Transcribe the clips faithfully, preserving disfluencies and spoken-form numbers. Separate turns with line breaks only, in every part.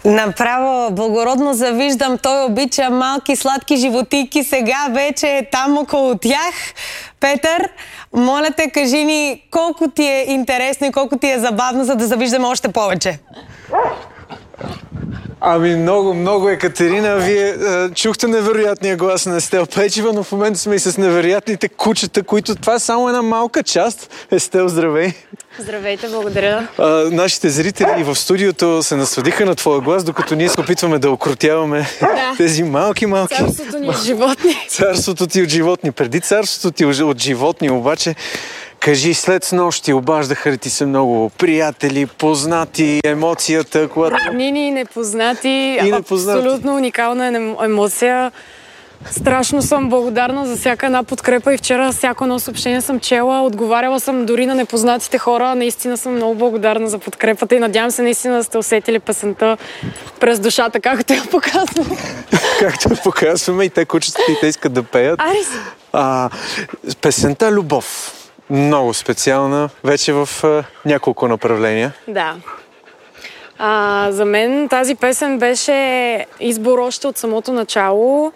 Направо благородно завиждам. Той обича малки сладки животики. Сега вече е там около тях. Петър, моля те, кажи ни колко ти е интересно и колко ти е забавно, за да завиждаме още повече.
Ами много, много, Екатерина. Вие е, чухте невероятния глас на Естел Печева, но в момента сме и с невероятните кучета, които това е само една малка част. Естел, здравей!
Здравейте, благодаря.
А, нашите зрители в студиото се насладиха на твоя глас, докато ние се опитваме да окротяваме
да.
тези малки, малки...
Царството ни от животни.
Царството ти от животни. Преди царството ти от животни, обаче, кажи, след снощи обаждаха ли ти се много приятели, познати, емоцията, когато...
Роднини, непознати,
и непознати.
Абсолютно уникална емоция. Страшно съм благодарна за всяка една подкрепа и вчера всяко едно съобщение съм чела, отговаряла съм дори на непознатите хора. Наистина съм много благодарна за подкрепата и надявам се наистина да сте усетили песента през душата, както я показвам.
Както я показваме и те кучетата и те искат да пеят.
Арис!
А, песента "Любов". Много специална, вече в а, няколко направления.
Да. А, за мен тази песен беше избор още от самото начало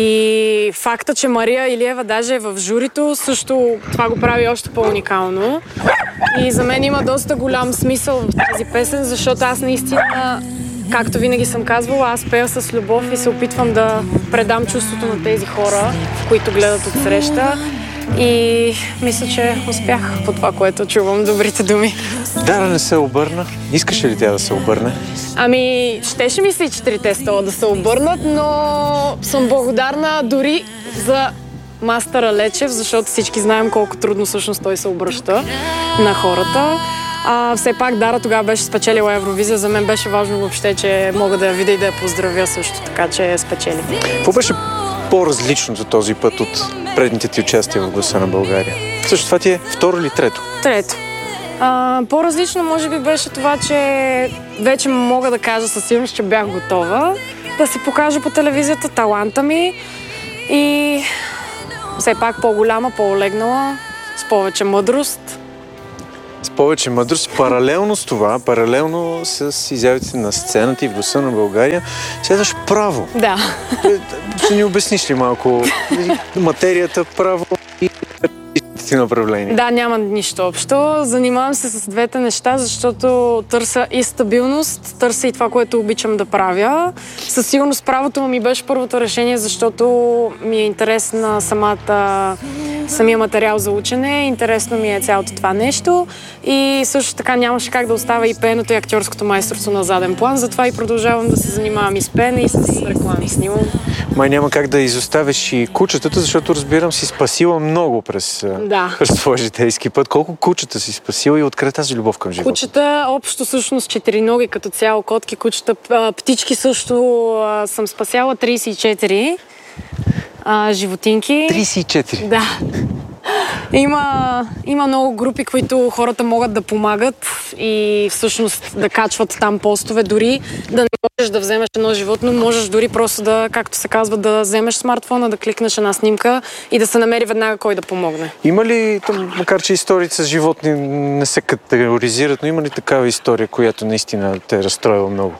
и факта, че Мария Илиева даже е в журито, също това го прави още по-уникално. И за мен има доста голям смисъл в тази песен, защото аз наистина, както винаги съм казвала, аз пея с любов и се опитвам да предам чувството на тези хора, които гледат отсреща. И мисля, че успях по това, което чувам, добрите думи.
Дара не се обърна. Искаше ли тя да се обърне?
Ами, щеше ми се и четирите стола да се обърнат, но съм благодарна дори за мастера Лечев, защото всички знаем колко трудно всъщност той се обръща на хората. А, все пак Дара тогава беше спечелила Евровизия. За мен беше важно въобще, че мога да я видя и да я поздравя също, така че я спечели.
Какво беше по-различното този път от предните ти участия в Гласа на България? Също това ти е второ или трето?
Трето. А, по-различно може би беше това, че вече мога да кажа със сигурност, че бях готова да си покажа по телевизията таланта ми и все пак по-голяма, по-олегнала, с повече мъдрост.
С повече мъдрост. Паралелно с това, паралелно с изявите на сцената и в Гласа на България, следваш право.
Да.
Ще ни обясниш ли малко материята, право и направление?
Да, няма нищо общо. Занимавам се с двете неща, защото търся и стабилност, търся и това, което обичам да правя. Със сигурност правото ми беше първото решение, защото ми е интересна самата, самия материал за учене, интересно ми е цялото това нещо и също така нямаше как да оставя и пеенето и актьорското майсторство на заден план, затова и продължавам да се занимавам и с пеене и с реклами снимам.
Май няма как да изоставиш и кучетата, защото разбирам си спасила много през,
да.
през твоя житейски път. Колко кучета си спасила и откъде тази любов към живота?
Кучета общо всъщност четири ноги като цяло, котки, кучета, птички също а, съм спасяла трийсет и четири а, животинки.
трийсет и четири?
Да. Има, има много групи, които хората могат да помагат и всъщност да качват там постове. Дори да не можеш да вземеш едно животно, можеш дори просто да, както се казва, да вземеш смартфона, да кликнеш една снимка и да се намери веднага кой да помогне.
Има ли, макар че историите с животни не се категоризират, но има ли такава история, която наистина те е разстроила много?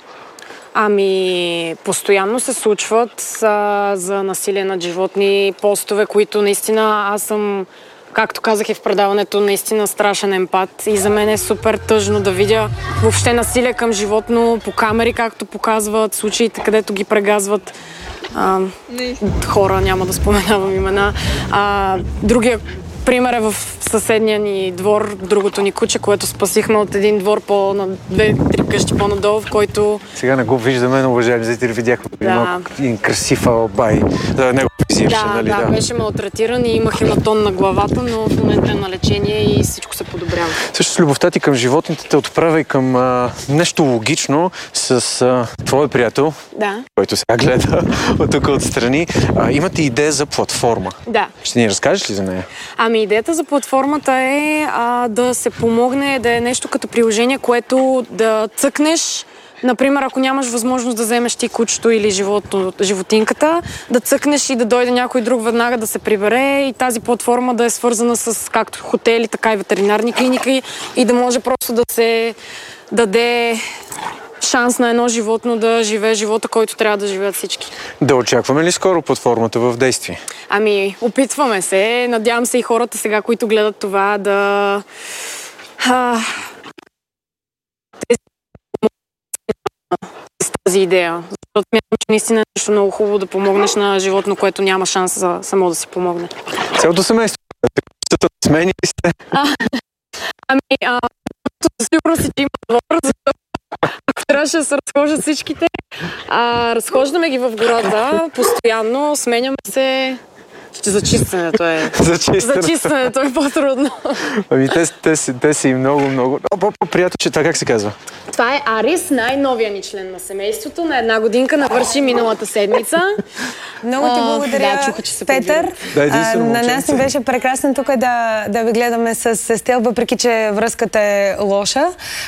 Ами, постоянно се случват а, за насилие над животни постове, които наистина аз съм, както казах и в предаването, наистина страшен емпат и за мен е супер тъжно да видя въобще насилие към животно по камери, както показват случаите, където ги прегазват а, хора, няма да споменавам имена. А, другия пример е в съседния ни двор, другото ни куче, което спасихме от един двор по на две-три къщи по-надолу, в който...
Сега не го виждаме, но уважаеми зрители, видяхме
да.
един красив албай. Да, него визираше,
да,
нали?
Да, да, беше малтретиран и има хематон на главата, но в момента е на лечение и всичко се подобрява.
Също с любовта ти към животните те отправя и към а, нещо логично с а, твой приятел,
да.
който сега гледа от тук отстрани. А, имате идея за платформа.
Да.
Ще ни разкажеш ли за нея?
Ами идеята за платформата е а, да се помогне, да е нещо като приложение, което да цъкнеш. Например, ако нямаш възможност да вземеш ти кучето или живото, животинката, да цъкнеш и да дойде някой друг веднага да се прибере и тази платформа да е свързана с както хотели, така и ветеринарни клиники и да може просто да се даде шанс на едно животно да живее живота, който трябва да живеят всички.
Да очакваме ли скоро платформата в действие?
Ами, опитваме се. Надявам се и хората сега, които гледат това, да... А... с тази идея. Защото мятам, че наистина е нещо много хубаво да помогнеш на животно, което няма шанс за само да си помогне.
Цялото семейство. Смени ли сте?
А, ами, а, сигурно си, че има двор, защото ако трябваше да се разхождат всичките, а, разхождаме ги в города постоянно, сменяме се. Ще зачистването е.
Зачистването.
Зачистването е по-трудно.
Ами те, те, те, те са и много, много... О, по-приятел, че това как се казва?
Това е Арис, най-новия ни член на семейството. На една годинка навърши миналата седмица.
Много ти благодаря,
да, чуха, че се
Петър.
Да,
а, на нас ни беше прекрасно тук да, да ви гледаме с Естел, въпреки че връзката е лоша.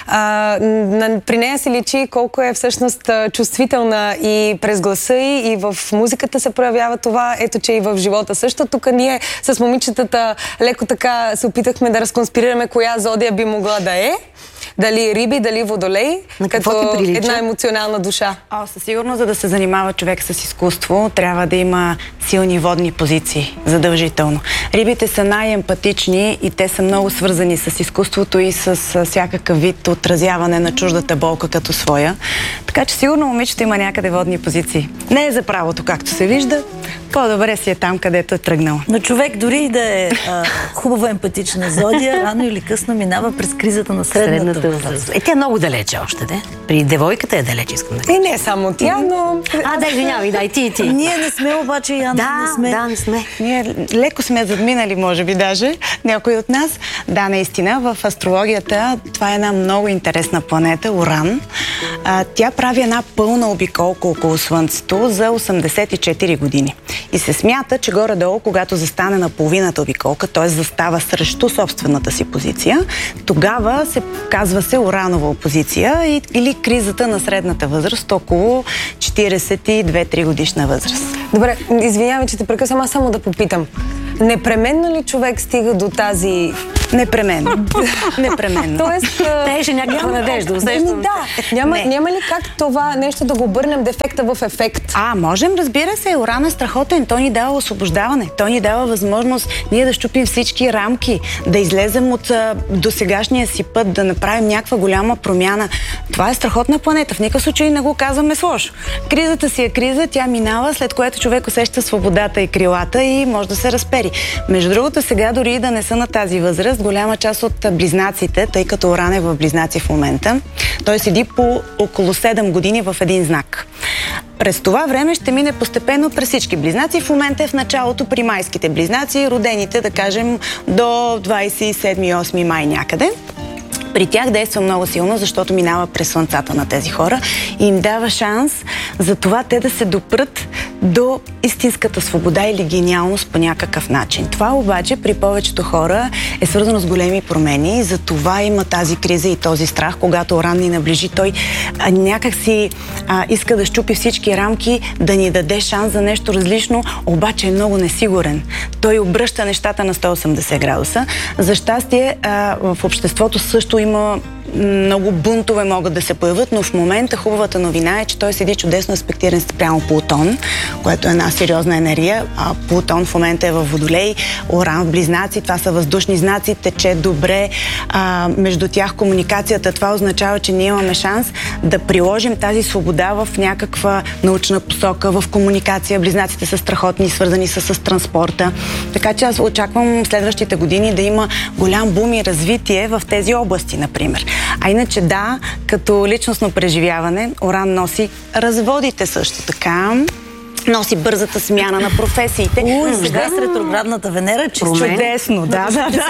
А, на, при нея се личи колко е всъщност чувствителна и през гласа й, и в музиката се проявява това. Ето, че и в живота също. Тук ние с момичетата леко така се опитахме да разконспирираме коя зодия би могла да е. Дали риби, дали водолей,
на
като една емоционална душа.
О, със сигурност, за да се занимава човек с изкуство, трябва да има силни водни позиции, задължително. Рибите са най-емпатични и те са много свързани с изкуството и с всякакъв вид отразяване на чуждата болка като своя. Така че сигурно момичето има някъде водни позиции. Не е за правото, както се вижда. По-добре си е там, където е тръгнал.
Но човек дори и да е а, хубава емпатична зодия, рано или късно минава през кризата на средната възраст.
Е, тя е много далече още, де. При девойката е далече, искам да кажа.
И не само тя, но...
А, да, извинявай, да, и ти, и ти.
Ние не сме обаче, Яна,
Да,
не сме.
да, не сме.
Ние леко сме задминали, може би даже, някой от нас. Да, наистина, в астрологията това е една много интересна планета, Уран. А, тя прави една пълна обиколка около Слънцето за осемдесет и четири години. И се смята, че горе-долу, когато застане на половината обиколка, т.е. застава срещу собствената си позиция, тогава се казва се Уранова опозиция или кризата на средната възраст, около четиридесет и две-три годишна възраст.
Добре, извинявай, че те прекъсвам, аз само да попитам. Непременно ли човек стига до тази...
Непременно. Непременно.
Тоест...
Тееше някаква надежда, усещам.
Да. Няма, няма ли как това нещо да го обърнем дефекта в ефект?
А, можем, разбира се. Уран е страхотен. Той ни дава освобождаване. Той ни дава възможност ние да щупим всички рамки, да излезем от а, досегашния си път, да направим някаква голяма промяна. Това е страхотна планета. В никакъв случай не го казваме с лошо. Кризата си е криза, тя минава, след което човек усеща свободата и крилата и може да се разпери. Между другото, сега дори да не са на тази възраст, голяма част от близнаците, тъй като Уран е в близнаци в момента, той седи по около седем години в един знак. През това време ще мине постепенно през всички близнаци. В момента е в началото при майските близнаци, родените, да кажем, до двадесет и седми-осми май някъде. При тях действа много силно, защото минава през слънцата на тези хора и им дава шанс за това те да се допрат до истинската свобода или гениалност по някакъв начин. Това обаче при повечето хора е свързано с големи промени и за това има тази криза и този страх, когато Уран ни наближи. Той а, някак си а, иска да щупи всички рамки, да ни даде шанс за нещо различно, обаче е много несигурен. Той обръща нещата на сто и осемдесет градуса. За щастие а, в обществото също има много бунтове могат да се появят, но в момента хубавата новина е, че той седи чудесно аспектиран спрямо Плутон, което е една сериозна енергия. А Плутон в момента е във Водолей, Уран в Близнаци, това са въздушни знаци, тече добре а, между тях комуникацията. Това означава, че ние имаме шанс да приложим тази свобода в някаква научна посока, в комуникация. Близнаците са страхотни, свързани са с транспорта. Така че аз очаквам следващите години да има голям бум и развитие в тези области, например. А иначе да, като личностно преживяване, Уран носи разводите също така. Носи бързата смяна на професиите.
Уй, сега с ретроградната Венера, че
чудесно, да, да, да.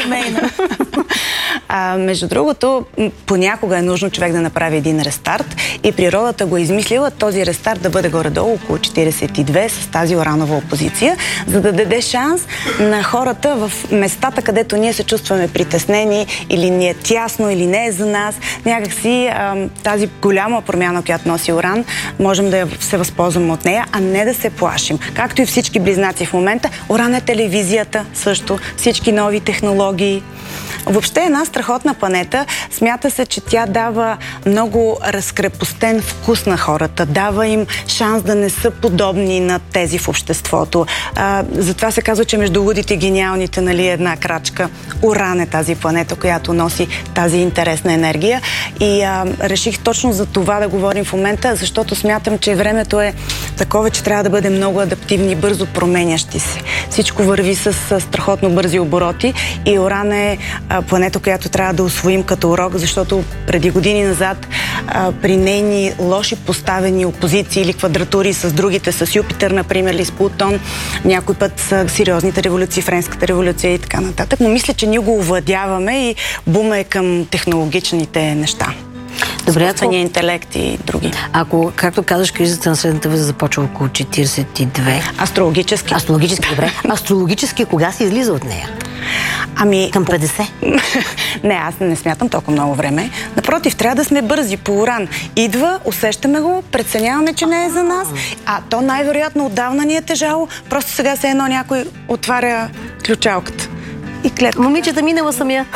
А, между другото, понякога е нужно човек да направи един рестарт и природата го е измислила този рестарт да бъде горе-долу около четиридесет и две с тази уранова опозиция, за да даде шанс на хората в местата, където ние се чувстваме притеснени или ни е тясно, или не е за нас. Някакси а, тази голяма промяна, която носи Уран, можем да се възползваме от нея, а не да се плашим. Както и всички близнаци в момента, Уран е телевизията също, всички нови технологии. Въобще една страхотна планета. Смята се, че тя дава много разкрепостен вкус на хората. Дава им шанс да не са подобни на тези в обществото. А, затова се казва, че между лудите и гениалните, нали, една крачка. Уран е тази планета, която носи тази интересна енергия. И а, реших точно за това да говорим в момента, защото смятам, че времето е такова, че трябва да бъдем много адаптивни, бързо променящи се. Всичко върви с, с страхотно бързи обороти и Уран е а, планета, която трябва да усвоим като урок, защото преди години назад а, при нейни лоши поставени опозиции или квадратури с другите, с Юпитер, например, или с Плутон, някой път са сериозните революции, Френската революция и така нататък. Но мисля, че ние го овладяваме и бума е към технологичните неща.
Добре,
ако... интелект и други.
Ако, както казваш, кризата на средната възраст започва около четиридесет и две.
Астрологически.
Астрологически, добре. Астрологически кога се излиза от нея?
Ами...
Към петдесет?
Не, аз не смятам толкова много време. Напротив, трябва да сме бързи по Уран. Идва, усещаме го, преценяваме, че не е за нас, а то най-вероятно отдавна ни е тежало, просто сега се едно някой отваря ключалката. И клетка.
Момичета, минала съм я.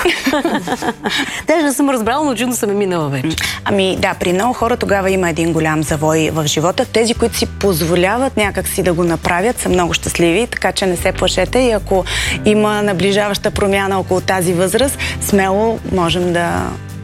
Даже не съм разбрала, но чудно съм я минала вече.
Ами да, при много хора тогава има един голям завой в живота. Тези, които си позволяват някак си да го направят, са много щастливи, така че не се плашете и ако има наближаваща промяна около тази възраст, смело можем да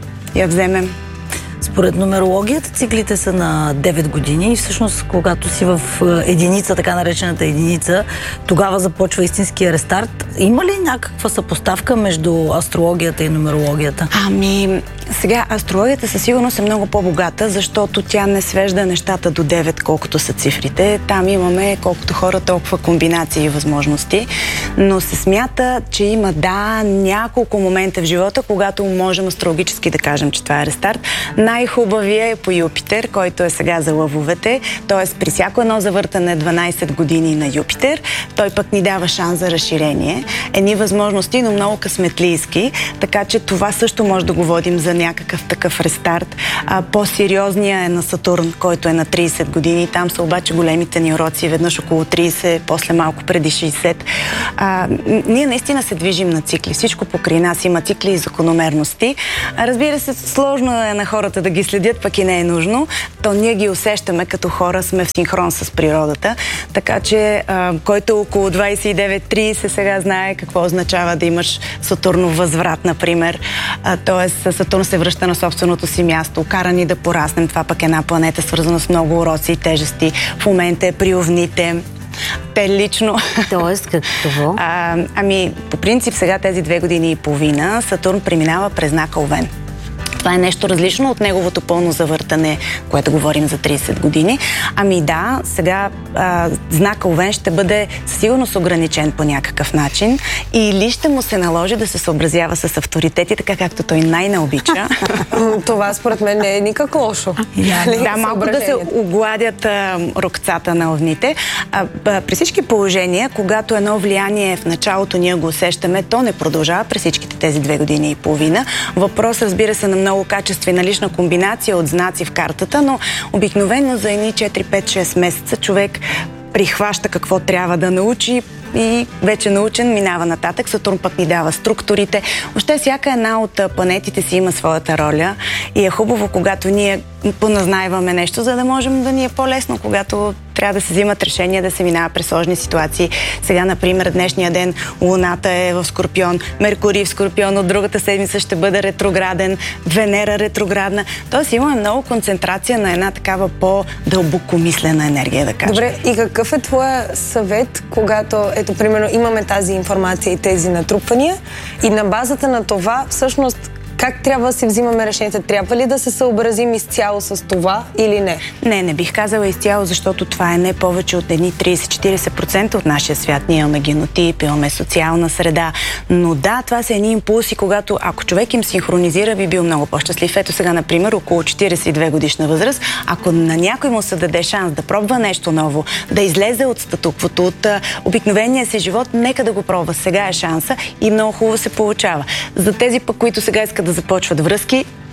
я вземем.
Според нумерологията циклите са на девет години и всъщност когато си в единица, така наречената единица, тогава започва истинския рестарт. Има ли някаква съпоставка между астрологията и нумерологията?
Ами, сега астрологията със сигурност е много по-богата, защото тя не свежда нещата до девет, колкото са цифрите. Там имаме колкото хора, толкова комбинации и възможности. Но се смята, че има, да, няколко момента в живота, когато можем астрологически да кажем, че това е рестарт. Най-хубавия е по Юпитер, който е сега за лъвовете. Тоест, при всяко едно завъртане дванайсет години на Юпитер, той пък ни дава шанс за разширение. Едни възможности, но много късметлийски, така че това също може да го водим за някакъв такъв рестарт. А, по-сериозния е на Сатурн, който е на трийсет години. Там са обаче големите ни уроци, веднъж около трийсет, после малко преди шейсет. А, ние наистина се движим на цикли. Всичко покрай нас има цикли и закономерности. А, разбира се, сложно е на хората да ги следят, пък и не е нужно. То ние ги усещаме като хора, сме в синхрон с природата. Така че, а, който около двайсет и девет трийсет сега знае какво означава да имаш Сатурнов възврат, например. А, тоест, Сатурн се връща на собственото си място, кара ни да пораснем. Това пък е една планета, свързана с много уроци и тежести. В момента е при овните. Те лично.
Тоест, какво?
А, ами, по принцип, сега тези две години и половина Сатурн преминава през знака Овен. Това е нещо различно от неговото пълно завъртане, което говорим за трийсет години. Ами да, сега а, знака Овен ще бъде със сигурност ограничен по някакъв начин или ще му се наложи да се съобразява с авторитети, така както той най-не обича.
Това според мен не е никак лошо.
Да, малко да се огладят а, рокцата на овните. А, а, при всички положения, когато едно влияние в началото ние го усещаме, то не продължава през всичките тези две години и половина. Въпрос, разбира се, на много много качествена лична комбинация от знаци в картата, но обикновено за едни четири пет шест месеца човек прихваща какво трябва да научи и вече научен минава нататък. Сатурн пък ни дава структурите. Въобще всяка една от планетите си има своята роля и е хубаво, когато ние поназнайваме нещо, за да можем да ни е по-лесно, когато трябва да се взимат решения, да се минава през сложни ситуации. Сега, например, днешния ден Луната е в Скорпион, Меркурий в Скорпион, от другата седмица ще бъде ретрограден, Венера ретроградна. Тоест имаме много концентрация на една такава по-дълбоко мислена енергия, да кажем.
Добре, и какъв е твоя съвет, когато, ето, примерно, имаме тази информация и тези натрупвания и на базата на това, всъщност, как трябва да си взимаме решенията? Трябва ли да се съобразим изцяло с това или не?
Не, не бих казала изцяло, защото това е не повече от едни трийсет до четирийсет процента от нашия свят. Ние имаме генотип, имаме социална среда. Но да, това са едни импулси, когато ако човек им синхронизира, би бил много по-щастлив. Ето сега, например, около четирийсет и две годишна възраст, ако на някой му се даде шанс да пробва нещо ново, да излезе от статуквото, от обикновения си живот, нека да го пробва. Сега е шанса и много хубаво се получава. За тези пък, които сега искат да започват връзки,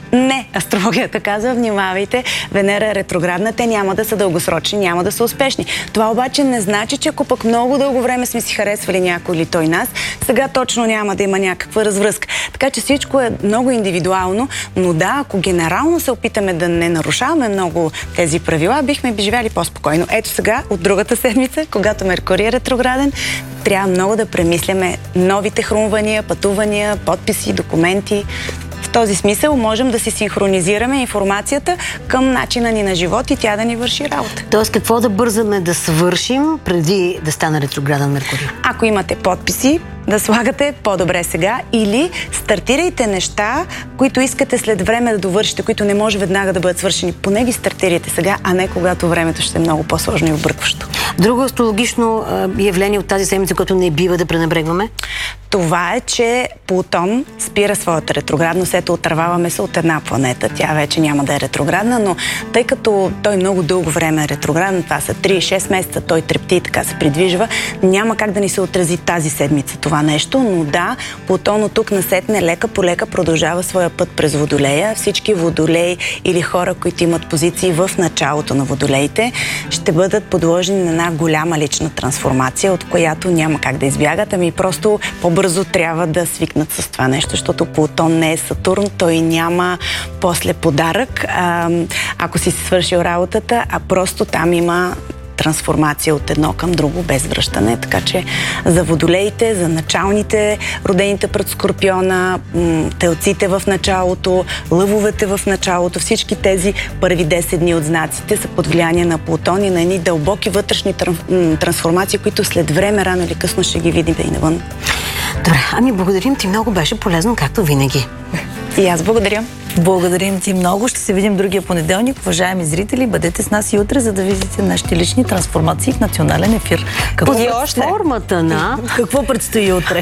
Не, астрологията казва, внимавайте, Венера е ретроградна, те няма да са дългосрочни, няма да са успешни. Това обаче не значи, че ако пък много дълго време сме си харесвали някой или той нас, сега точно няма да има някаква развръзка. Така че всичко е много индивидуално, но да, ако генерално се опитаме да не нарушаваме много тези правила, бихме би живяли по-спокойно. Ето сега, от другата седмица, когато Меркурий е ретрограден, трябва много да премисляме новите хрумвания, пътувания, подписи, документи. В този смисъл можем да си синхронизираме информацията към начина ни на живот и тя да ни върши работа.
Тоест, какво да бързаме да свършим преди да стане ретрограден Меркурий?
Ако имате подписи, да слагате по-добре сега, или стартирайте неща, които искате след време да довършите, които не може веднага да бъдат свършени. Поне ги стартирайте сега, а не когато времето ще е много по-сложно и объркващо.
Друго астрологично явление от тази седмица, което не бива да пренебрегваме?
Това е, че Плутон спира своята ретроградност. Ето, отърваваме се от една планета. Тя вече няма да е ретроградна, но тъй като той много дълго време е ретрограден, това са три-шест месеца, той трепти и така се придвижва, няма как да ни се отрази тази седмица това нещо, но да, Плутон от тук насетне лека по лека продължава своя път през Водолея. Всички водолеи или хора, които имат позиции в началото на водолеите, ще бъдат подложени на една голяма лична трансформация, от която няма как да избягат, ами просто по-бързо трябва да свикнат с това нещо, защото Плутон не е Сатурн, той няма после подарък, а, ако си свършил работата, а просто там има трансформация от едно към друго без връщане. Така че за водолеите, за началните, родените пред Скорпиона, телците в началото, лъвовете в началото, всички тези първи десет дни от знаците са под влияние на Плутон и на едни дълбоки вътрешни трансформации, които след време, рано или късно ще ги видим и навън.
Добре, ами благодарим ти, много беше полезно, както винаги.
И аз благодаря.
Благодарим ти много. Ще се видим другия понеделник. Уважаеми зрители, бъдете с нас и утре, за да видите нашите лични трансформации в национален ефир.
Какво и още? Формата на...
Какво предстои утре?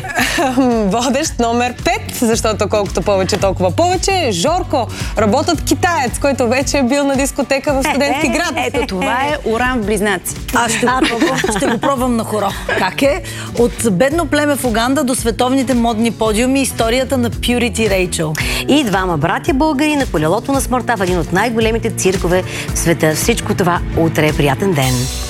Водещ номер пет, защото колкото повече, толкова повече. Жорко, работът китаец, който вече е бил на дискотека в Студентски град.
Е, е, ето това е Уран в Близнаци.
Аз ще, а, го, ще го пробвам на хоро. Как е? От бедно племе в Уганда до световните модни подиуми, историята на Purity Rachel.
И двама братя българи на колелото на смъртта в един от най-големите циркове в света. Всичко това утре. Приятен ден!